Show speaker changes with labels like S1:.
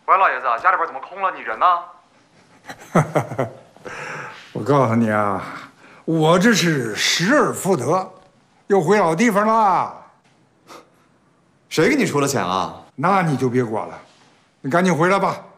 S1: 喂，老爷子，家里边怎么空了？你人呢？
S2: 我告诉你啊，我这是失而复得，又回老地方了。
S3: 谁给你出了钱啊？
S2: 那你就别管了，你赶紧回来吧。